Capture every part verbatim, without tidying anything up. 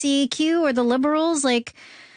C A Q or the Liberals? Like,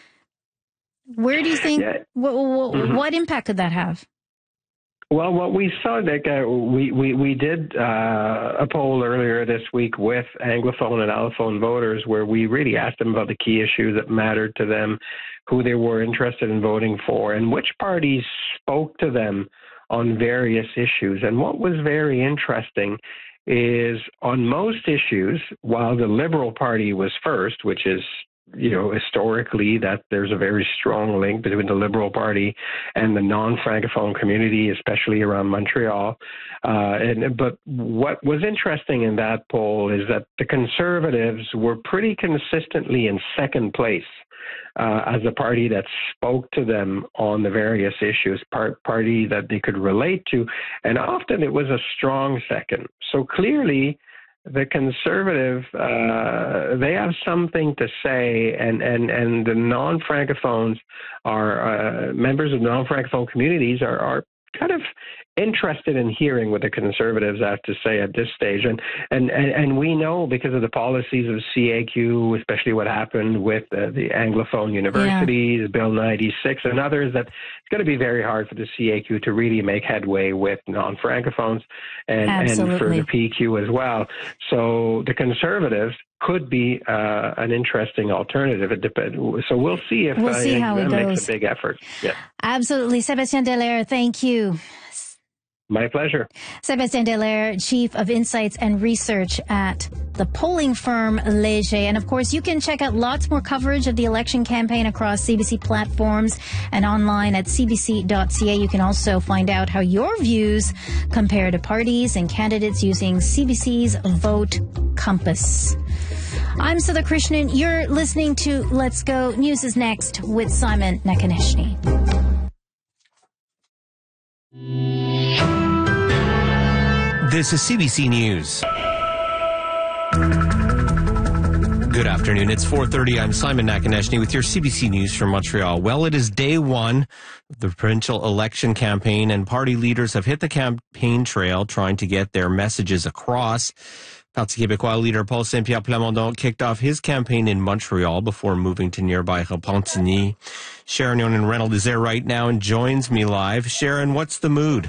where do you think, yeah. what, what, mm-hmm. what impact could that have? Well, what we saw, like, uh, we, we, we did uh, a poll earlier this week with Anglophone and Allophone voters where we really asked them about the key issues that mattered to them, who they were interested in voting for, and which parties spoke to them on various issues. And what was very interesting is on most issues, while the Liberal Party was first, which is, you know, historically that there's a very strong link between the Liberal Party and the non-Francophone community, especially around Montreal. Uh, and but what was interesting in that poll is that the Conservatives were pretty consistently in second place uh, as a party that spoke to them on the various issues, part party that they could relate to, and often it was a strong second. So clearly, the Conservative, uh, they have something to say, and, and, and the non-Francophones are, uh, members of non-Francophone communities are, are kind of interested in hearing what the Conservatives have to say at this stage. And, and, and, and we know because of the policies of C A Q, especially what happened with uh, the Anglophone universities, yeah. Bill ninety-six and others, that it's going to be very hard for the C A Q to really make headway with non-Francophones and, and for the P Q as well. So the Conservatives could be uh, an interesting alternative. It depends. So we'll see if we'll see uh, how it makes goes. a big effort. Yeah. Absolutely. Sébastien Dallaire, thank you. My pleasure. Sébastien Dallaire, Chief of Insights and Research at the polling firm Léger. And of course, you can check out lots more coverage of the election campaign across C B C platforms and online at c b c dot c a. You can also find out how your views compare to parties and candidates using C B C's Vote Compass. I'm Sudha Krishnan. You're listening to Let's Go. News is next with Simon Nakaneshny. This is C B C News. Good afternoon. It's four thirty. I'm Simon Nakaneshny with your C B C News from Montreal. Well, it is day one of the provincial election campaign, and party leaders have hit the campaign trail trying to get their messages across. Parti Québécois leader Paul Saint-Pierre Plamondon kicked off his campaign in Montreal before moving to nearby Repentigny. Sharon Yonan-Reynolds is there right now and joins me live. Sharon, what's the mood?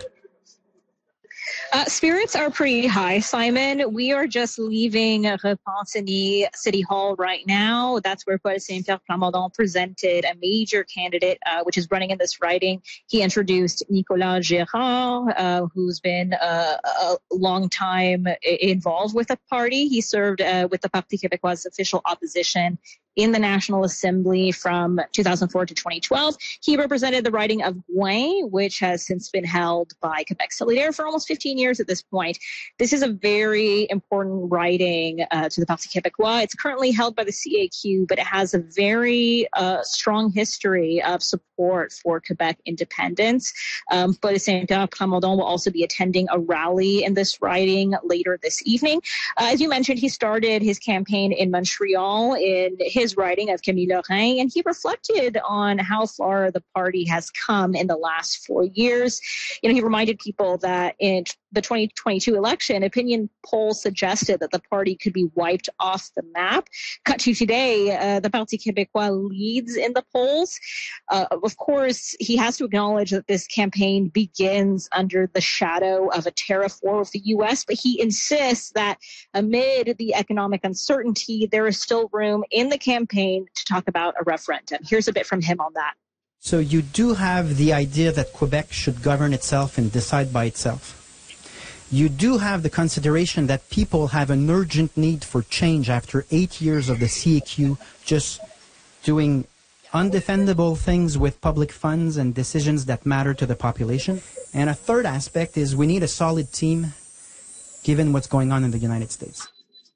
Uh, spirits are pretty high, Simon. We are just leaving Repentigny City Hall right now. That's where Paul Saint-Pierre Plamondon presented a major candidate, uh, which is running in this riding. He introduced Nicolas Gérard, uh, who's been uh, a long time involved with the party. He served uh, with the Parti Québécois' official opposition in the National Assembly from two thousand four to twenty twelve. He represented the riding of Gouin, which has since been held by Québec Solidaire for almost fifteen years at this point. This is a very important riding uh, to the Parti Québécois. It's currently held by the C A Q, but it has a very uh, strong history of support for Quebec independence. Um, Paul Saint-Pierre Plamondon will also be attending a rally in this riding later this evening. Uh, as you mentioned, he started his campaign in Montreal in his His riding of Camille Lorrain, and he reflected on how far the party has come in the last four years. You know, he reminded people that in the twenty twenty-two election, opinion polls suggested that the party could be wiped off the map. Cut to today, uh, the Parti Québécois leads in the polls. Uh, of course, he has to acknowledge that this campaign begins under the shadow of a tariff war with the U S, but he insists that amid the economic uncertainty, there is still room in the campaign to talk about a referendum. Here's a bit from him on that. So you do have the idea that Quebec should govern itself and decide by itself. You do have the consideration that people have an urgent need for change after eight years of the C A Q just doing undefendable things with public funds and decisions that matter to the population. And a third aspect is we need a solid team given what's going on in the United States.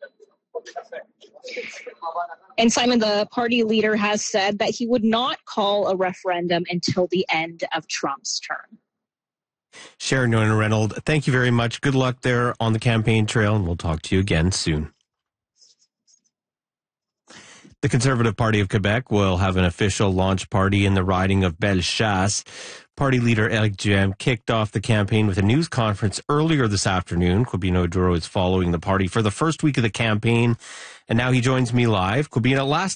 And Simon, the party leader, has said that he would not call a referendum until the end of Trump's term. Sharon Yonan-Reynolds, thank you very much. Good luck there on the campaign trail, and we'll talk to you again soon. The Conservative Party of Quebec will have an official launch party in the riding of Bellechasse. Party leader Éric Duhem kicked off the campaign with a news conference earlier this afternoon. Quibino Duro is following the party for the first week of the campaign, and now he joins me live. Quibino, last